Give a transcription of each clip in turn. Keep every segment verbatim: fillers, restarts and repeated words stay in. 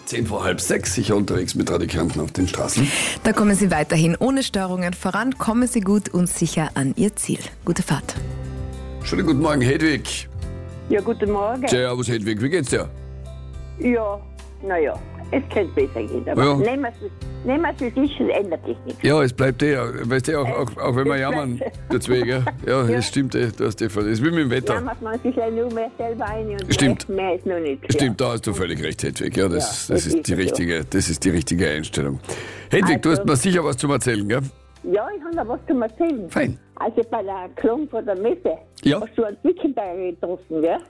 Zehn vor halb sechs, sicher unterwegs mit Radio Kärnten auf den Straßen. Da kommen Sie weiterhin ohne Störungen voran, kommen Sie gut und sicher an Ihr Ziel. Gute Fahrt. Schönen guten Morgen, Hedwig. Ja, guten Morgen. Servus, Hedwig, wie geht's dir? Ja, naja, es könnte besser gehen. Aber Ja. nehmen wir es, nehmen wir es, wie es ist, es ändert sich nichts. Ja, es bleibt eh, weißt du, auch, auch, auch wenn wir Es jammern, bleibt- deswegen, ja, ja, Ja. es stimmt eh, du hast eh voll, es ist wie mit dem Wetter. Jammert man sich ja nur mehr selber ein und Stimmt. mehr ist noch nicht. Stimmt, da hast du völlig recht, Hedwig, ja, das, Ja, das, das ist die ist so. richtige, das ist die richtige Einstellung. Hedwig, du Also- hast mir sicher was zum Erzählen, gell? Ja, ich habe noch was zu erzählen. Fein. Also bei der Klon von der Messe Ja. hast du einen Wickenberger getroffen, gell?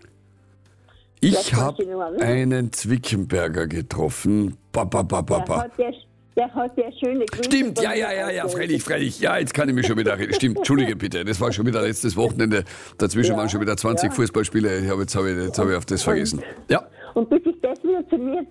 Ich Vielleicht kannst habe du dich noch erinnern. einen Zwickenberger getroffen. Ba, ba, ba, ba, Der ba. hat der, der hat der schöne Grüße Stimmt, von ja, mir ja, ja, ja, erzählt. freilich, freilich. Ja, jetzt kann ich mich schon wieder reden. Stimmt, entschuldige bitte. Das war schon wieder letztes Wochenende. Dazwischen Ja, waren schon wieder zwanzig ja. Fußballspiele. Ich hab, jetzt habe ich, jetzt hab ich auf das vergessen. Ja, Und bis ich das wieder zu mir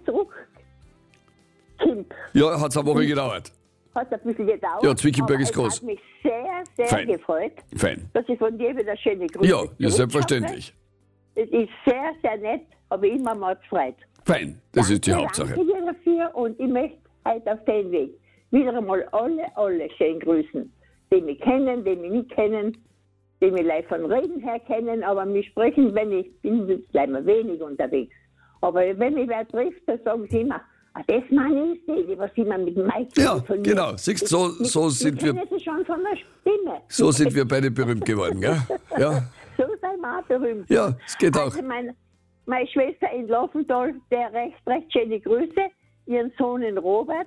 zurückkommt, ja hat es eine Woche gedauert. hat ein bisschen gedauert. Ja, Zwickenberg aber ist groß. Es hat mich sehr, sehr Fein. gefreut, Fein. dass ich von dir wieder schöne Grüße Ja, ja, zurück selbstverständlich. habe. Es ist sehr, sehr nett, aber immer mal gefreut. Fein, das ist die Danke, Hauptsache. Danke dir dafür und ich möchte heute auf den Weg wieder einmal alle, alle schön grüßen, die mich kennen, die mich nicht kennen, die mich live von Reden her kennen, aber mich sprechen, wenn ich bin, bleiben wir wenig unterwegs. Aber wenn mich wer trifft, dann sagen sie immer, ah, das meine ich nicht, was immer mit Mike Ja, telefoniert. genau. Siehst, so- Ich- so ich- sind ich wir- kenne sie schon von der Stimme. So sind wir beide berühmt geworden, gell? Ja, So sind wir auch berühmt. ja, es geht auch. Also mein, meine Schwester in Laufenthal, der recht, recht schöne Grüße, ihren Sohn in Robert,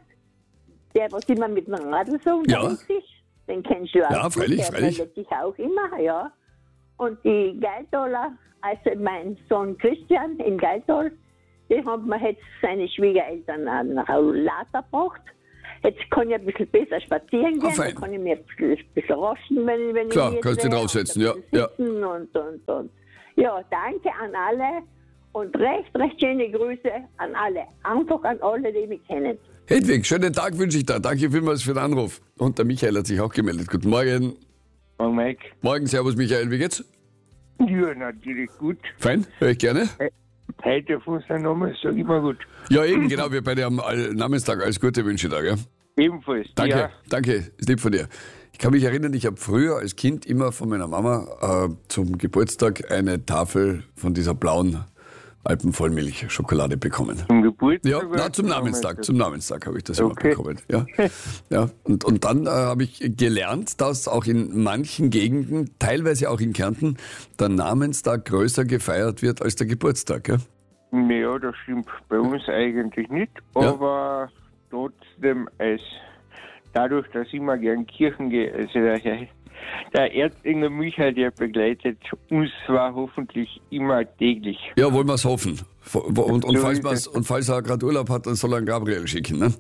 der was immer mit dem Radl so Ja. unterwegs ist, den kennst du auch. Ja, gut, freilich, der freilich. meldet sich auch immer, ja. Und die Geiltaler, also mein Sohn Christian in Geiltal, die haben mir jetzt seine Schwiegereltern nach Later gebracht. Jetzt kann ich ein bisschen besser spazieren Ah, gehen, fein. dann kann ich mir ein bisschen, ein bisschen raschen, wenn, ich- wenn Klar, ich müde kannst du wäre, draufsetzen, und ja, ein bisschen ja. sitzen Und, und, und. Ja, danke an alle und recht, recht schöne Grüße an alle. Einfach an alle, die mich kennen. Hedwig, schönen Tag wünsche ich dir. Danke vielmals für den Anruf. Und der Michael hat sich auch gemeldet. Guten Morgen. Morgen, Mike. Morgen, servus Michael, wie geht's? Ja, natürlich gut. Fein, höre ich gerne. Heute auf unseren Namen sag ich mal gut. Ja, eben, genau, wir beide haben all- Namenstag. Alles Gute wünsche ich dir, gell? Ebenfalls. Danke, Ja, danke, ist lieb von dir. Ich kann mich erinnern, ich habe früher als Kind immer von meiner Mama äh, zum Geburtstag eine Tafel von dieser blauen Alpenvollmilch-Schokolade bekommen. zum Geburtstag. Ja, oder na, zum Namenstag, zum Namenstag habe ich das immer Okay. bekommen. Ja, ja. Und, und dann äh, habe ich gelernt, dass auch in manchen Gegenden, teilweise auch in Kärnten, der Namenstag größer gefeiert wird als der Geburtstag. Gell? Ja, das stimmt bei uns eigentlich nicht, Ja. aber trotzdem, als dadurch, dass ich immer gern Kirchen gehe, also der, Herr- der Erzengel Michael, der begleitet uns zwar hoffentlich immer täglich. Ja, wollen wir es hoffen. Und, und, So falls ist man's, es. und falls er gerade Urlaub hat, dann soll er einen Gabriel schicken. Ne?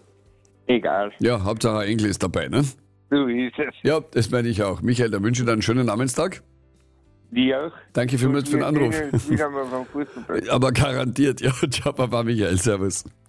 Egal, Ja, Hauptsache ein Engel ist dabei. Ne? so ist es. Ja, das meine ich auch. Michael, dann wünsche ich dir einen schönen Namenstag. Die auch. Danke vielmals für den Wir Anruf. sehen uns wieder mal vom Fußball. Aber garantiert, ja. Ciao, Papa Michael, servus.